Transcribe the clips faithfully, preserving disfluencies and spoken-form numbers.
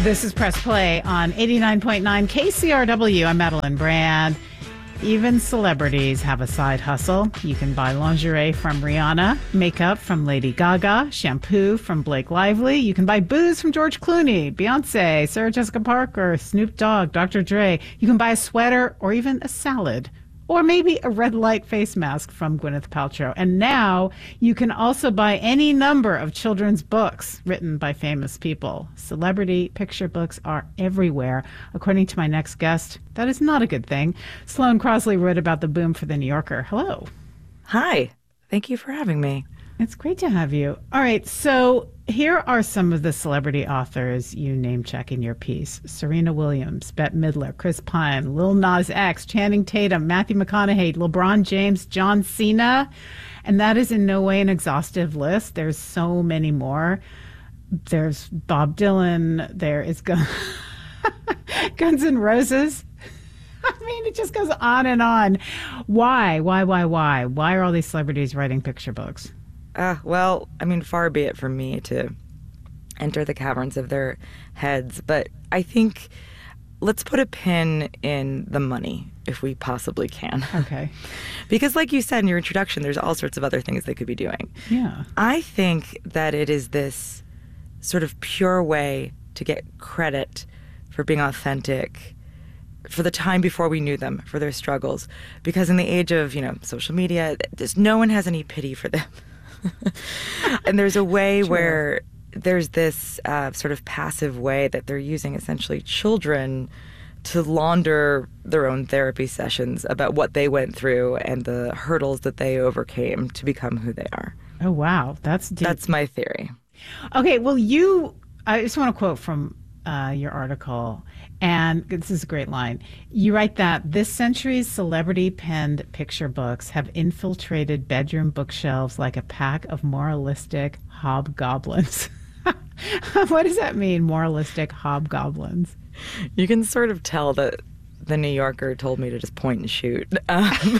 This is Press Play on eighty-nine point nine K C R W. I'm Madeline Brand. Even celebrities have a side hustle. You can buy lingerie from Rihanna, makeup from Lady Gaga, shampoo from Blake Lively. You can buy booze from George Clooney, Beyonce, Sarah Jessica Parker, Snoop Dogg, Doctor Dre. You can buy a sweater or even a salad. Or maybe a red light face mask from Gwyneth Paltrow. And now you can also buy any number of children's books written by famous people. Celebrity picture books are everywhere. According to my next guest, that is not a good thing. Sloane Crosley wrote about the boom for The New Yorker. Hello. Hi. Thank you for having me. It's great to have you. All right, so here are some of the celebrity authors you name check in your piece. Serena Williams, Bette Midler, Chris Pine, Lil Nas X, Channing Tatum, Matthew McConaughey, LeBron James, John Cena. And that is in no way an exhaustive list. There's so many more. There's Bob Dylan. There is Gun- Guns N' Roses. I mean, it just goes on and on. Why? Why, why, why? Why are all these celebrities writing picture books? Uh, well, I mean, far be it from me to enter the caverns of their heads, but I think let's put a pin in the money if we possibly can. Okay. Because like you said in your introduction, there's all sorts of other things they could be doing. Yeah. I think that it is this sort of pure way to get credit for being authentic, for the time before we knew them, for their struggles. Because in the age of, you know, social media, just no one has any pity for them. And there's a way sure. where there's this uh, sort of passive way that they're using essentially children to launder their own therapy sessions about what they went through and the hurdles that they overcame to become who they are. Oh, wow. That's deep. That's my theory. Okay, well, you, I just want to quote from uh, your article, and this is a great line. You write that this century's celebrity-penned picture books have infiltrated bedroom bookshelves like a pack of moralistic hobgoblins. What does that mean, moralistic hobgoblins? You can sort of tell that the New Yorker told me to just point and shoot. Um,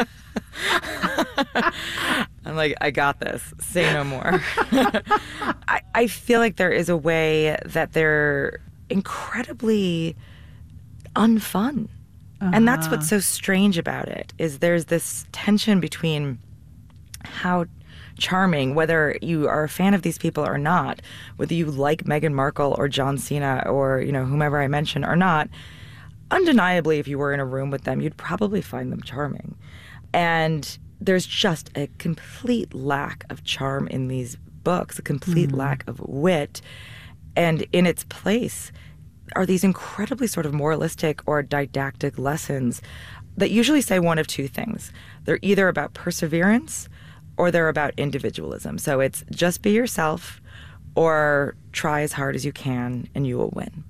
I'm like, I got this. Say no more. I, I feel like there is a way that they're incredibly unfun. Uh-huh. And that's what's so strange about it, is there's this tension between how charming, whether you are a fan of these people or not, whether you like Meghan Markle or John Cena or, you know, whomever I mentioned or not, undeniably, if you were in a room with them, you'd probably find them charming. And there's just a complete lack of charm in these books, a complete mm. lack of wit. And in its place are these incredibly sort of moralistic or didactic lessons that usually say one of two things. They're either about perseverance or they're about individualism. So it's just be yourself or try as hard as you can and you will win.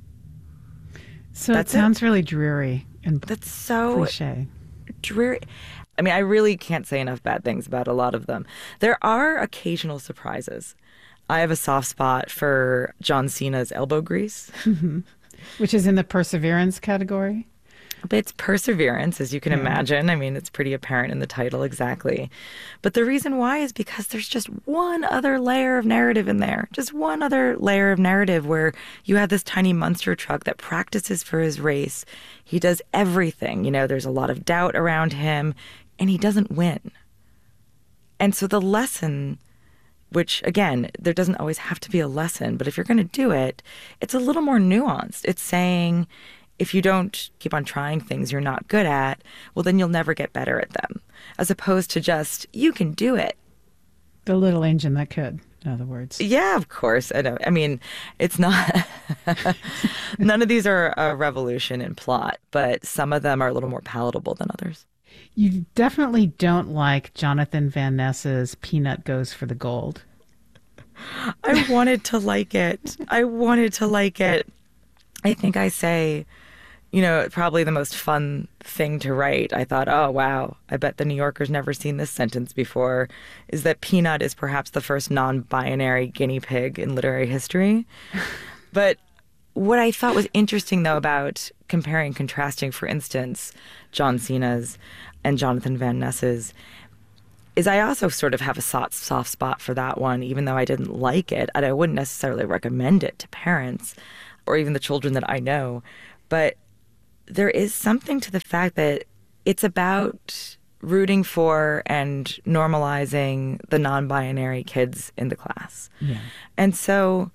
So That's it sounds it. really dreary and That's so cliche. Dreary. I mean, I really can't say enough bad things about a lot of them. There are occasional surprises. I have a soft spot for John Cena's elbow grease. Mm-hmm. Which is in the perseverance category? But it's perseverance, as you can yeah. imagine. I mean, it's pretty apparent in the title exactly. But the reason why is because there's just one other layer of narrative in there. Just one other layer of narrative where you have this tiny monster truck that practices for his race. He does everything. You know, there's a lot of doubt around him, and he doesn't win. And so the lesson, which, again, there doesn't always have to be a lesson, but if you're going to do it, it's a little more nuanced. It's saying, if you don't keep on trying things you're not good at, well, then you'll never get better at them. As opposed to just, you can do it. The little engine that could, in other words. Yeah, of course. I know. I mean, it's not, none of these are a revolution in plot, but some of them are a little more palatable than others. You definitely don't like Jonathan Van Ness's Peanut Goes for the Gold. I wanted to like it. I wanted to like it. I think I say, you know, probably the most fun thing to write. I thought, oh, wow, I bet the New Yorker's never seen this sentence before, is that Peanut is perhaps the first non-binary guinea pig in literary history. But what I thought was interesting, though, about comparing and contrasting, for instance, John Cena's and Jonathan Van Ness's, is I also sort of have a soft, soft spot for that one, even though I didn't like it, and I wouldn't necessarily recommend it to parents, or even the children that I know. But there is something to the fact that it's about rooting for and normalizing the non-binary kids in the class. Yeah. And so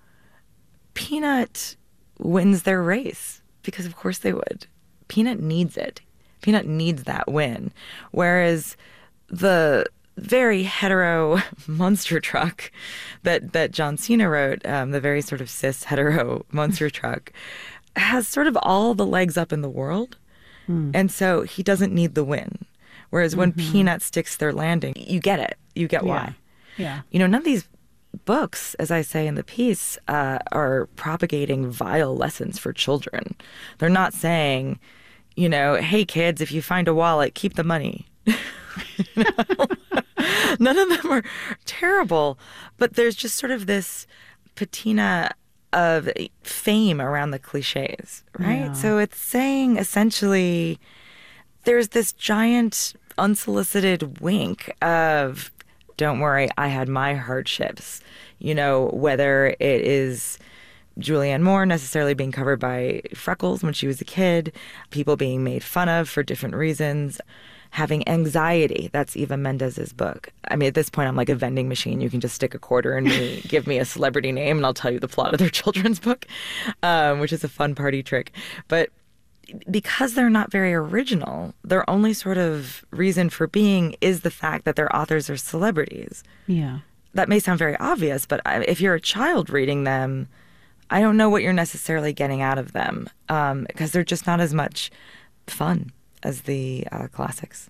Peanut wins their race because of course they would. Peanut needs it. Peanut needs that win. Whereas the very hetero monster truck that, that John Cena wrote, um, the very sort of cis hetero monster truck, has sort of all the legs up in the world. Mm. And so he doesn't need the win. Whereas when mm-hmm. Peanut sticks their landing, you get it. You get yeah. why. Yeah. You know, none of these books, as I say in the piece, uh, are propagating vile lessons for children. They're not saying, you know, hey, kids, if you find a wallet, keep the money. You know? None of them are terrible. But there's just sort of this patina of fame around the cliches, right? Yeah. So it's saying essentially there's this giant unsolicited wink of, don't worry, I had my hardships. You know, whether it is Julianne Moore necessarily being covered by freckles when she was a kid, people being made fun of for different reasons, having anxiety. That's Eva Mendes's book. I mean, at this point, I'm like a vending machine. You can just stick a quarter in me, give me a celebrity name, and I'll tell you the plot of their children's book, um, which is a fun party trick. But because they're not very original, their only sort of reason for being is the fact that their authors are celebrities. Yeah. That may sound very obvious, but if you're a child reading them, I don't know what you're necessarily getting out of them, um, because they're just not as much fun as the uh, classics.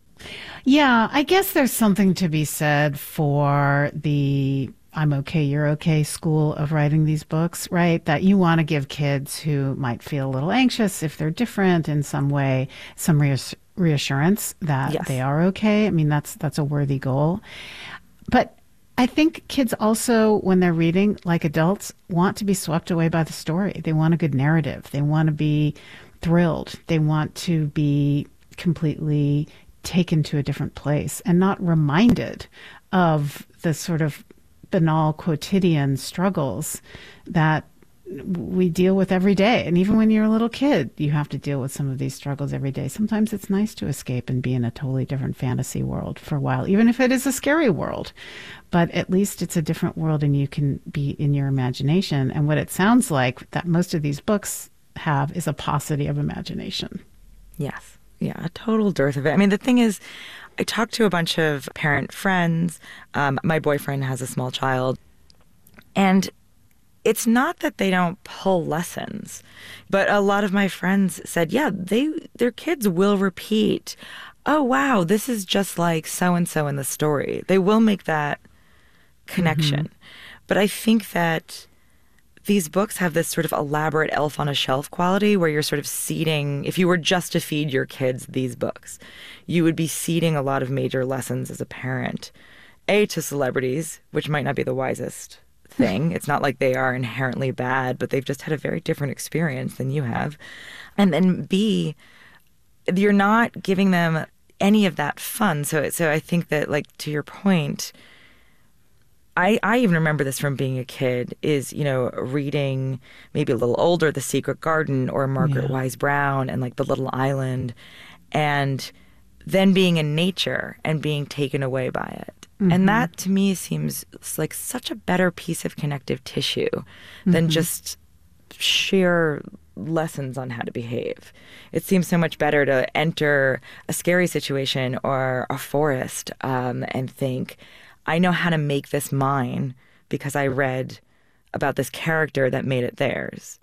Yeah, I guess there's something to be said for the I'm okay, you're okay school of writing these books, right? That you want to give kids who might feel a little anxious if they're different in some way, some reass- reassurance that yes. they are okay. I mean, that's that's a worthy goal. But I think kids also, when they're reading, like adults, want to be swept away by the story. They want a good narrative. They want to be thrilled. They want to be completely taken to a different place and not reminded of the sort of banal quotidian struggles that we deal with every day. And even when you're a little kid, you have to deal with some of these struggles every day. Sometimes it's nice to escape and be in a totally different fantasy world for a while, even if it is a scary world. But at least it's a different world and you can be in your imagination. And what it sounds like that most of these books have is a paucity of imagination. Yes. Yeah, a total dearth of it. I mean, the thing is, I talked to a bunch of parent friends. Um, my boyfriend has a small child. And it's not that they don't pull lessons, but a lot of my friends said, yeah, they their kids will repeat, oh, wow, this is just like so-and-so in the story. They will make that connection. Mm-hmm. But I think that these books have this sort of elaborate elf on a shelf quality where you're sort of seeding, if you were just to feed your kids these books, you would be seeding a lot of major lessons as a parent. A, to celebrities, which might not be the wisest thing. It's not like they are inherently bad, but they've just had a very different experience than you have. And then B, you're not giving them any of that fun. So, so I think that, like, to your point, I, I even remember this from being a kid, is, you know, reading maybe a little older, The Secret Garden or Margaret Yeah. Wise Brown and like The Little Island, and then being in nature and being taken away by it. Mm-hmm. And that to me seems like such a better piece of connective tissue than mm-hmm. just sheer lessons on how to behave. It seems so much better to enter a scary situation or a forest um, and think, I know how to make this mine because I read about this character that made it theirs.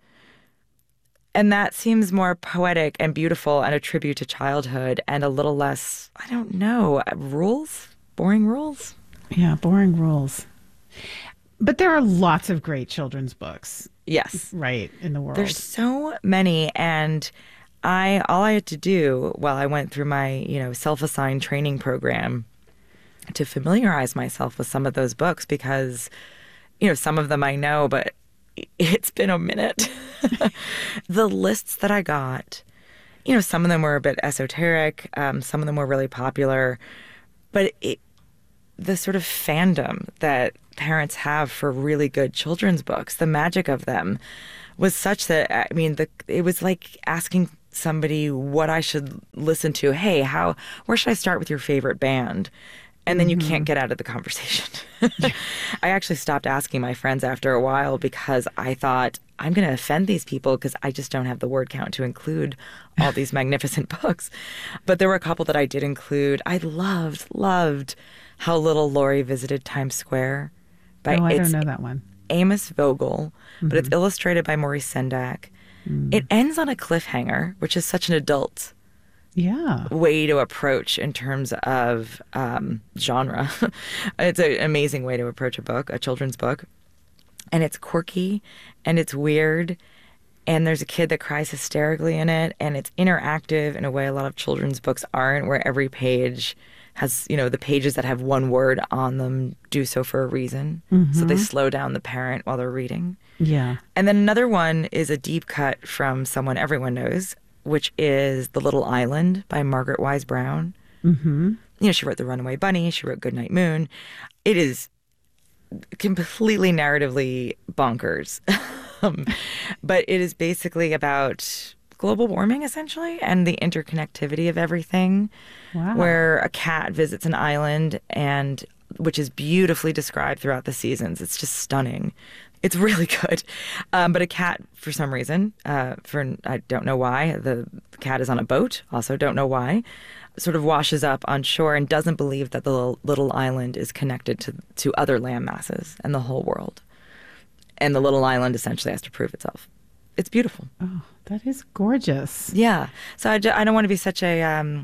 And that seems more poetic and beautiful and a tribute to childhood and a little less, I don't know, rules? Boring rules? Yeah, boring rules. But there are lots of great children's books. Yes. Right, in the world. There's so many. And I all I had to do while I went through my, you know, self-assigned training program to familiarize myself with some of those books, because, you know, some of them I know, but it's been a minute. The lists that I got, you know, some of them were a bit esoteric, um, some of them were really popular, but it, the sort of fandom that parents have for really good children's books. The magic of them was such that, I mean, the it was like asking somebody what I should listen to. Hey, how where should I start with your favorite band? And then you can't get out of the conversation. I actually stopped asking my friends after a while because I thought, I'm going to offend these people because I just don't have the word count to include all these magnificent books. But there were a couple that I did include. I loved, loved How Little Laurie Visited Times Square. By, oh, I don't know that one. Amos Vogel, mm-hmm. but it's illustrated by Maurice Sendak. Mm. It ends on a cliffhanger, which is such an adult yeah. way to approach in terms of um, genre. It's an amazing way to approach a book, a children's book. And it's quirky and it's weird. And there's a kid that cries hysterically in it. And it's interactive in a way a lot of children's books aren't, where every page has, you know, the pages that have one word on them do so for a reason. Mm-hmm. So they slow down the parent while they're reading. Yeah. And then another one is a deep cut from someone everyone knows, which is The Little Island by Margaret Wise Brown. Mm-hmm. You know, she wrote The Runaway Bunny. She wrote Goodnight Moon. It is completely narratively bonkers. um, but it is basically about global warming, essentially, and the interconnectivity of everything. Wow. Where a cat visits an island, and which is beautifully described throughout the seasons. It's just stunning. It's really good. Um, but a cat, for some reason, uh, for I don't know why, the cat is on a boat, also don't know why, sort of washes up on shore and doesn't believe that the little, little island is connected to, to other land masses and the whole world. And the little island essentially has to prove itself. It's beautiful. Oh, that is gorgeous. Yeah. So I, d- I don't want to be such a... Um,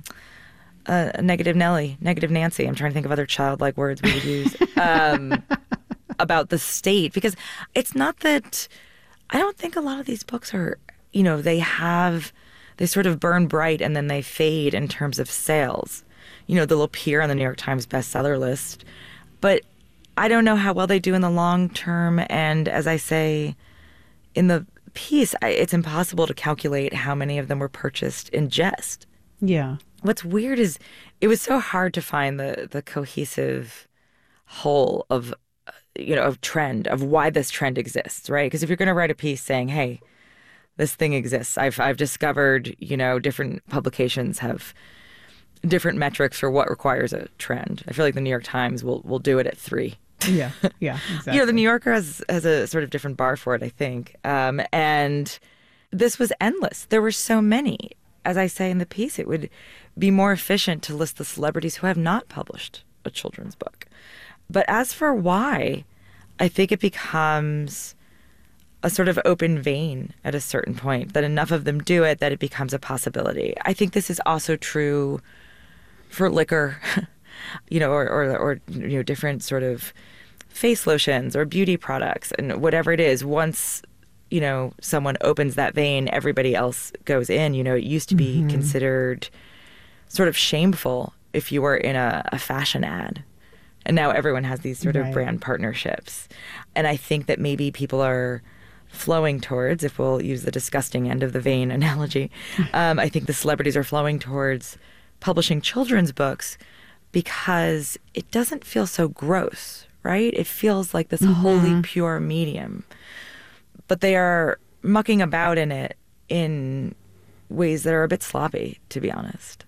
a negative Nelly, negative Nancy. I'm trying to think of other childlike words we would use. Um, about the state, because it's not that I don't think a lot of these books are, you know, they have, they sort of burn bright and then they fade in terms of sales. You know, they'll appear on the New York Times bestseller list, but I don't know how well they do in the long term. And as I say in the piece, I, it's impossible to calculate how many of them were purchased in jest. Yeah. What's weird is it was so hard to find the, the cohesive whole of, you know, of trend, of why this trend exists, right? Because if you're going to write a piece saying, hey, this thing exists, I've I've discovered, you know, different publications have different metrics for what requires a trend. I feel like the New York Times will will do it at three. Yeah, yeah, exactly. You know, the New Yorker has, has a sort of different bar for it, I think. Um, and this was endless. There were so many. As I say in the piece, it would be more efficient to list the celebrities who have not published a children's book. But as for why, I think it becomes a sort of open vein at a certain point, that enough of them do it that it becomes a possibility. I think this is also true for liquor, you know, or, or, or you know, different sort of face lotions or beauty products and whatever it is. Once, you know, someone opens that vein, everybody else goes in. You know, it used to be mm-hmm. considered sort of shameful if you were in a, a fashion ad. And now everyone has these sort right. of brand partnerships. And I think that maybe people are flowing towards, if we'll use the disgusting end of the vein analogy, um, I think the celebrities are flowing towards publishing children's books because it doesn't feel so gross, right? It feels like this mm-hmm. wholly pure medium. But they are mucking about in it in ways that are a bit sloppy, to be honest.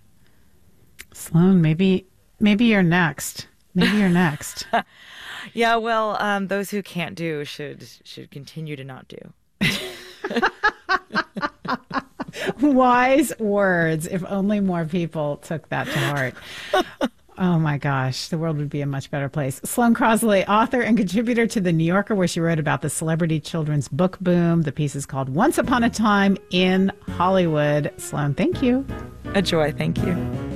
Sloan, maybe maybe you're next. Maybe you're next. Yeah, well, um, those who can't do should should continue to not do. Wise words. If only more people took that to heart. Oh my gosh, the world would be a much better place. Sloane Crosley, author and contributor to The New Yorker, where she wrote about the celebrity children's book boom. The piece is called Once Upon a Time in Hollywood. Sloane, thank you. A joy, thank you.